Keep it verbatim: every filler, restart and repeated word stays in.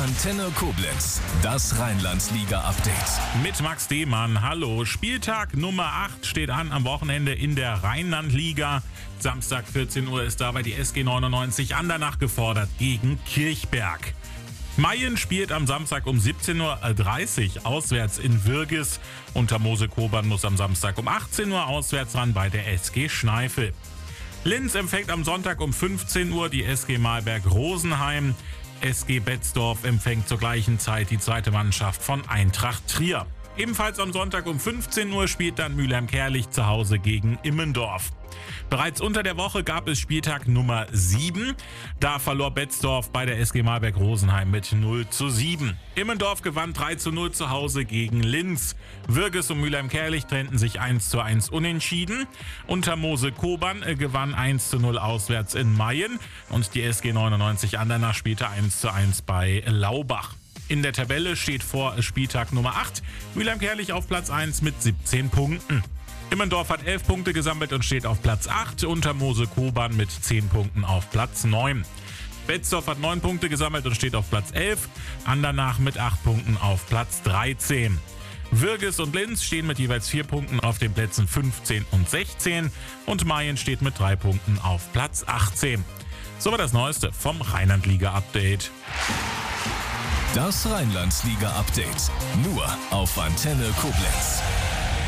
Antenne Koblenz, das Rheinland-Liga-Update. Mit Max Demann, hallo. Spieltag Nummer acht steht an am Wochenende in der Rheinland-Liga. Samstag vierzehn Uhr ist dabei die S G neunundneunzig Andernach gefordert gegen Kirchberg. Mayen spielt am Samstag um siebzehn Uhr dreißig auswärts in Würges. Untermose Kobern muss am Samstag um achtzehn Uhr auswärts ran bei der S G Schneifel. Linz empfängt am Sonntag um fünfzehn Uhr die S G Malberg-Rosenheim. S G Betzdorf empfängt zur gleichen Zeit die zweite Mannschaft von Eintracht Trier. Ebenfalls am Sonntag um fünfzehn Uhr spielt dann Mülheim-Kärlich zu Hause gegen Immendorf. Bereits unter der Woche gab es Spieltag Nummer sieben. Da verlor Betzdorf bei der S G Malberg-Rosenheim mit null zu sieben. Immendorf gewann drei zu null zu Hause gegen Linz. Würges und Mülheim-Kärlich trennten sich eins zu eins unentschieden. Untermose Kobern gewann eins zu null auswärts in Mayen. Und die S G neunundneunzig Andernach spielte eins zu eins bei Laubach. In der Tabelle steht vor Spieltag Nummer acht Mülheim-Kärlich auf Platz eins mit siebzehn Punkten. Immendorf hat elf Punkte gesammelt und steht auf Platz acht. Untermose Kobern mit zehn Punkten auf Platz neun. Betzdorf hat neun Punkte gesammelt und steht auf Platz elf. Andernach mit acht Punkten auf Platz dreizehn. Würges und Linz stehen mit jeweils vier Punkten auf den Plätzen fünfzehn und sechzehn. Und Mayen steht mit drei Punkten auf Platz achtzehn. So war das Neueste vom Rheinland-Liga-Update. Das Rheinland-Liga-Update. Nur auf Antenne Koblenz.